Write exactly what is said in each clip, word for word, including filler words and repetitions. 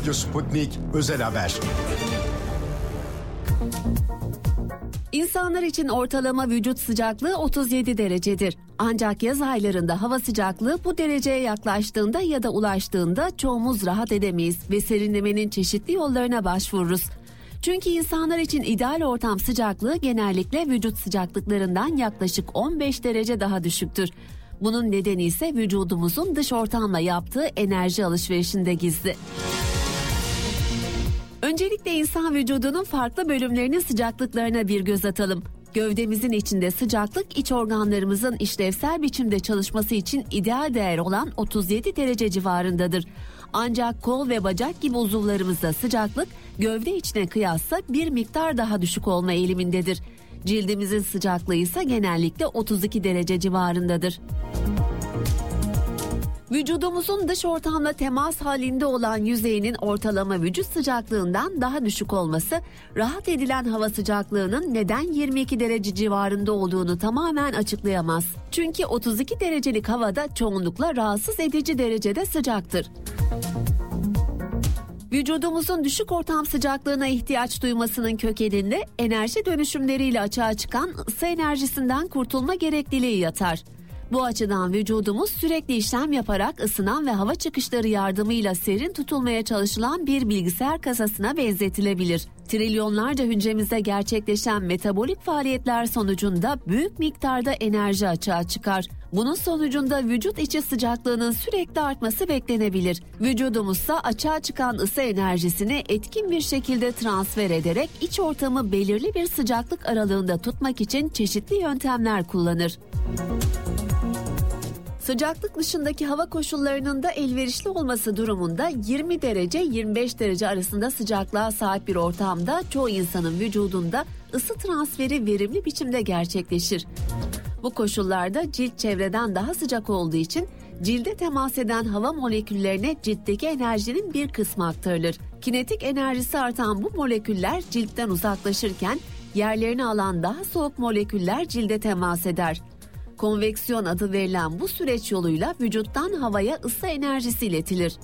Radyo Sputnik Özel Haber. İnsanlar için ortalama vücut sıcaklığı otuz yedi derecedir. Ancak yaz aylarında hava sıcaklığı bu dereceye yaklaştığında ya da ulaştığında çoğumuz rahat edemeyiz ve serinlemenin çeşitli yollarına başvururuz. Çünkü insanlar için ideal ortam sıcaklığı genellikle vücut sıcaklıklarından yaklaşık on beş derece daha düşüktür. Bunun nedeni ise vücudumuzun dış ortamla yaptığı enerji alışverişinde gizli. Öncelikle insan vücudunun farklı bölümlerinin sıcaklıklarına bir göz atalım. Gövdemizin içinde sıcaklık iç organlarımızın işlevsel biçimde çalışması için ideal değer olan otuz yedi derece civarındadır. Ancak kol ve bacak gibi uzuvlarımızda sıcaklık gövde içine kıyasla bir miktar daha düşük olma eğilimindedir. Cildimizin sıcaklığı ise genellikle otuz iki derece civarındadır. Vücudumuzun dış ortamla temas halinde olan yüzeyinin ortalama vücut sıcaklığından daha düşük olması, rahat edilen hava sıcaklığının neden yirmi iki derece civarında olduğunu tamamen açıklayamaz. Çünkü otuz iki derecelik havada çoğunlukla rahatsız edici derecede sıcaktır. Vücudumuzun düşük ortam sıcaklığına ihtiyaç duymasının kökeninde enerji dönüşümleriyle açığa çıkan ısı enerjisinden kurtulma gerekliliği yatar. Bu açıdan vücudumuz sürekli işlem yaparak ısınan ve hava çıkışları yardımıyla serin tutulmaya çalışılan bir bilgisayar kasasına benzetilebilir. Trilyonlarca hücremizde gerçekleşen metabolik faaliyetler sonucunda büyük miktarda enerji açığa çıkar. Bunun sonucunda vücut içi sıcaklığının sürekli artması beklenebilir. Vücudumuzsa açığa çıkan ısı enerjisini etkin bir şekilde transfer ederek iç ortamı belirli bir sıcaklık aralığında tutmak için çeşitli yöntemler kullanır. Sıcaklık dışındaki hava koşullarının da elverişli olması durumunda yirmi derece yirmi beş derece arasında sıcaklığa sahip bir ortamda çoğu insanın vücudunda ısı transferi verimli biçimde gerçekleşir. Bu koşullarda cilt çevreden daha sıcak olduğu için cilde temas eden hava moleküllerine ciltteki enerjinin bir kısmı aktarılır. Kinetik enerjisi artan bu moleküller ciltten uzaklaşırken yerlerini alan daha soğuk moleküller cilde temas eder. Konveksiyon adı verilen bu süreç yoluyla vücuttan havaya ısı enerjisi iletilir.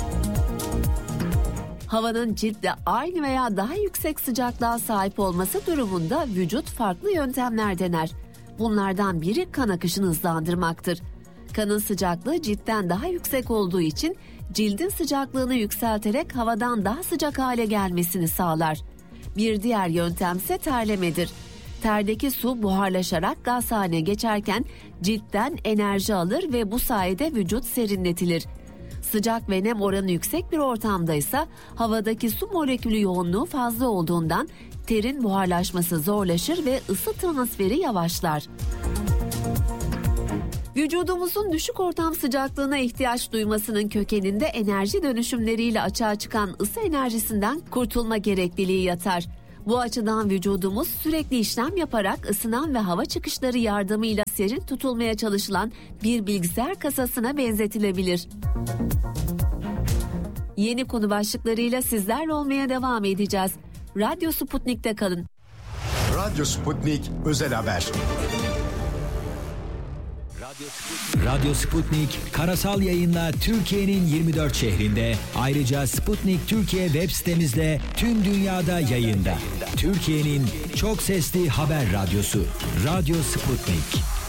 Havanın ciltle aynı veya daha yüksek sıcaklığa sahip olması durumunda vücut farklı yöntemler dener. Bunlardan biri kan akışını hızlandırmaktır. Kanın sıcaklığı ciltten daha yüksek olduğu için cildin sıcaklığını yükselterek havadan daha sıcak hale gelmesini sağlar. Bir diğer yöntem ise terlemedir. Terdeki su buharlaşarak gaz haline geçerken ciltten enerji alır ve bu sayede vücut serinletilir. Sıcak ve nem oranı yüksek bir ortamdaysa havadaki su molekülü yoğunluğu fazla olduğundan terin buharlaşması zorlaşır ve ısı transferi yavaşlar. Vücudumuzun düşük ortam sıcaklığına ihtiyaç duymasının kökeninde enerji dönüşümleriyle açığa çıkan ısı enerjisinden kurtulma gerekliliği yatar. Bu açıdan vücudumuz sürekli işlem yaparak ısınan ve hava çıkışları yardımıyla serin tutulmaya çalışılan bir bilgisayar kasasına benzetilebilir. Yeni konu başlıklarıyla sizlerle olmaya devam edeceğiz. Radyo Sputnik'te kalın. Radyo Sputnik Özel Haber. Radyo Sputnik karasal yayınla Türkiye'nin yirmi dört şehrinde, ayrıca Sputnik Türkiye web sitemizle tüm dünyada yayında. Türkiye'nin çok sesli haber radyosu Radyo Sputnik.